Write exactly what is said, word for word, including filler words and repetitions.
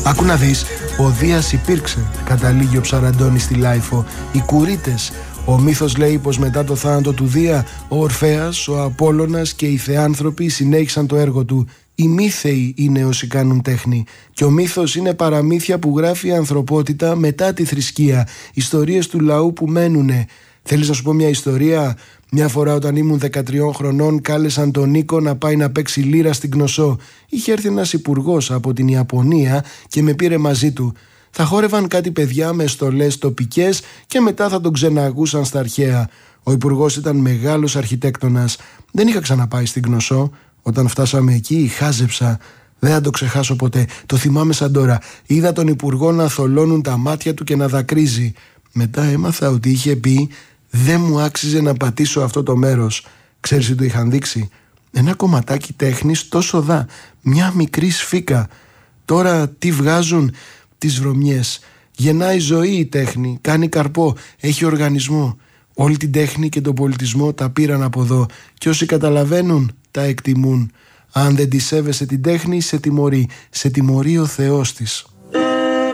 Άκου να δεις, ο Δίας υπήρξε, καταλήγει ο Ψαραντώνης στη Λάιφο. Οι Κουρίτες. Ο μύθος λέει πως μετά το θάνατο του Δία, ο Ορφέας, ο Απόλλωνας και οι θεάνθρωποι συνέχισαν το έργο του. Οι μύθεοι είναι όσοι κάνουν τέχνη. Και ο μύθος είναι παραμύθια που γράφει η ανθρωπότητα μετά τη θρησκεία. Ιστορίες του λαού που μένουνε. Θέλεις να σου πω μια ιστορία? Μια φορά όταν ήμουν δεκατριών χρονών κάλεσαν τον Νίκο να πάει να παίξει λύρα στην Κνωσό. Είχε έρθει ένας υπουργός από την Ιαπωνία και με πήρε μαζί του. Θα χόρευαν κάτι παιδιά με στολές τοπικές και μετά θα τον ξεναγούσαν στα αρχαία. Ο υπουργός ήταν μεγάλος αρχιτέκτονας. Δεν είχα ξαναπάει στην Κνωσό. Όταν φτάσαμε εκεί χάζεψα. Δεν θα το ξεχάσω ποτέ. Το θυμάμαι σαν τώρα. Είδα τον υπουργό να θολώνουν τα μάτια του και να δακρύζει. Μετά έμαθα ότι είχε πει «Δεν μου άξιζε να πατήσω αυτό το μέρος». Ξέρεις τι του είχαν δείξει? Ένα κομματάκι τέχνης τόσο δα. Μια μικρή σφίκα. Τώρα τι βγάζουν? Τις βρωμιές. Γεννάει ζωή η τέχνη. Κάνει καρπό. Έχει οργανισμό. Όλη την τέχνη και τον πολιτισμό τα πήραν από εδώ. Και όσοι καταλαβαίνουν τα εκτιμούν. Αν δεν τη σέβεσαι την τέχνη, σε τιμωρεί. Σε τιμωρεί ο Θεός της.